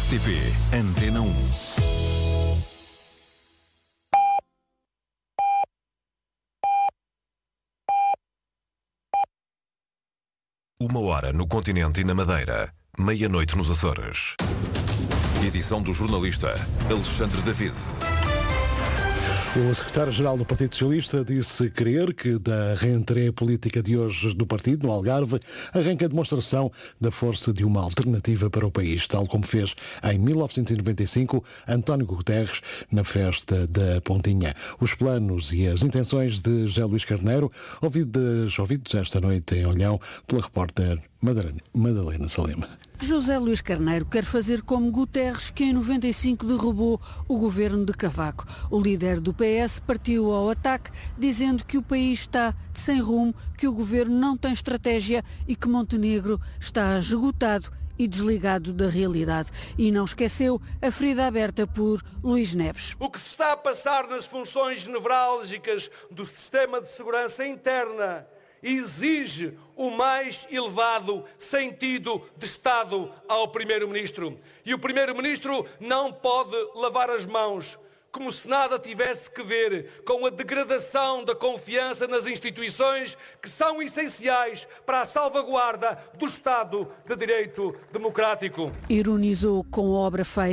RTP Antena 1. Uma hora no continente e na Madeira, meia-noite nos Açores. Edição do jornalista Alexandre David. O secretário-geral do Partido Socialista disse crer que da reentrée política de hoje do partido, no Algarve, arranca a demonstração da força de uma alternativa para o país, tal como fez em 1995 António Guterres na festa da Pontinha. Os planos e as intenções de José Luís Carneiro, ouvidos esta noite em Olhão pela repórter Madalena Salema. José Luís Carneiro quer fazer como Guterres, que em 95 derrubou o governo de Cavaco. O líder do PS partiu ao ataque, dizendo que o país está sem rumo, que o governo não tem estratégia e que Montenegro está esgotado e desligado da realidade. E não esqueceu a ferida aberta por Luís Neves. O que se está a passar nas funções nevrálgicas do sistema de segurança interna exige o mais elevado sentido de Estado ao Primeiro-Ministro. E o Primeiro-Ministro não pode lavar as mãos, como se nada tivesse que ver com a degradação da confiança nas instituições que são essenciais para a salvaguarda do Estado de Direito Democrático. Ironizou com a obra feita